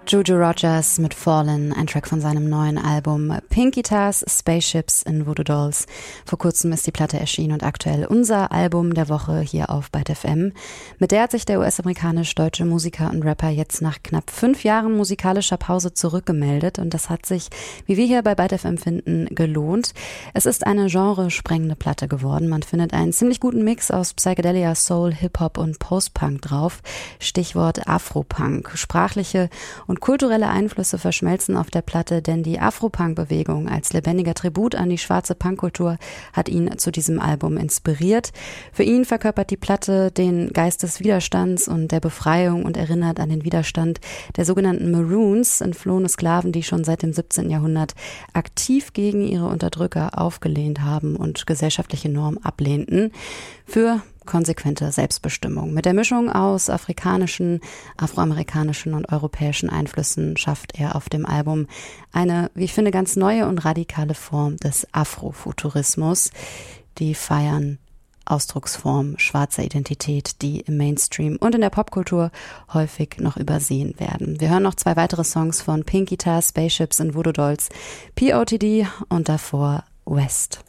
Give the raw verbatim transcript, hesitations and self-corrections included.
Juju Rogers mit Fallen, ein Track von seinem neuen Album Pink Guitars, Spaceships in Voodoo Dolls. Vor kurzem ist die Platte erschienen und aktuell unser Album der Woche hier auf Byte F M. Mit der hat sich der U S-amerikanisch-deutsche Musiker und Rapper jetzt nach knapp fünf Jahren musikalischer Pause zurückgemeldet und das hat sich, wie wir hier bei Byte F M finden, gelohnt. Es ist eine genresprengende Platte geworden. Man findet einen ziemlich guten Mix aus Psychedelia, Soul, Hip-Hop und Post-Punk drauf. Stichwort Afropunk. Sprachliche und kulturelle Einflüsse verschmelzen auf der Platte, denn die Afro-Punk-Bewegung als lebendiger Tribut an die schwarze Punkkultur hat ihn zu diesem Album inspiriert. Für ihn verkörpert die Platte den Geist des Widerstands und der Befreiung und erinnert an den Widerstand der sogenannten Maroons, entflohene Sklaven, die schon seit dem siebzehnten Jahrhundert aktiv gegen ihre Unterdrücker aufgelehnt haben und gesellschaftliche Normen ablehnten. Für konsequente Selbstbestimmung. Mit der Mischung aus afrikanischen, afroamerikanischen und europäischen Einflüssen schafft er auf dem Album eine, wie ich finde, ganz neue und radikale Form des Afrofuturismus. Die feiern Ausdrucksform schwarzer Identität, die im Mainstream und in der Popkultur häufig noch übersehen werden. Wir hören noch zwei weitere Songs von Pink Guitars, Spaceships in Voodoo Dolls, P O T D und davor West.